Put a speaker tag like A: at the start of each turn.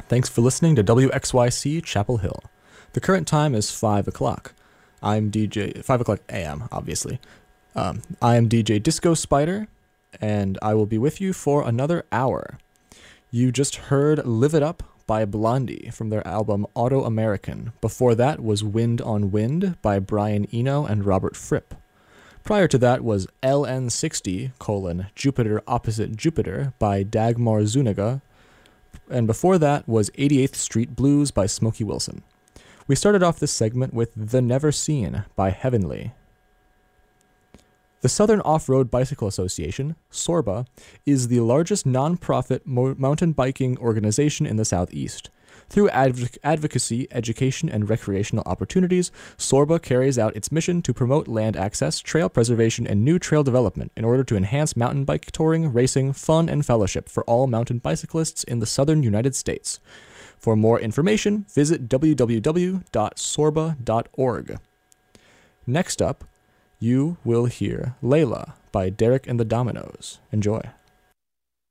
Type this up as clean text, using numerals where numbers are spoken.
A: Thanks for listening to WXYC Chapel Hill. The current time is 5 o'clock. 5 o'clock a.m., obviously. I am DJ Disco Spider, and I will be with you for another hour. You just heard Live It Up by Blondie from their album Auto American. Before that was Wind on Wind by Brian Eno and Robert Fripp. Prior to that was LN60, Jupiter Opposite Jupiter by Dagmar Zuniga. And before that was 88th Street Blues by Smokey Wilson. We started off this segment with The Never Seen by Heavenly. The Southern Off-Road Bicycle Association, SORBA, is the largest non-profit mountain biking organization in the Southeast. Through advocacy, education, and recreational opportunities, SORBA carries out its mission to promote land access, trail preservation, and new trail development in order to enhance mountain bike touring, racing, fun, and fellowship for all mountain bicyclists in the southern United States. For more information, visit www.sorba.org. Next up, you will hear Layla by Derek and the Dominoes. Enjoy.